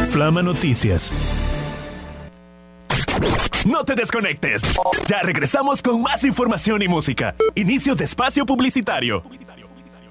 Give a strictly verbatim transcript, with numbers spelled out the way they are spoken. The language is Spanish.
Flama Noticias. No te desconectes. Ya regresamos con más información y música. Inicio de espacio publicitario.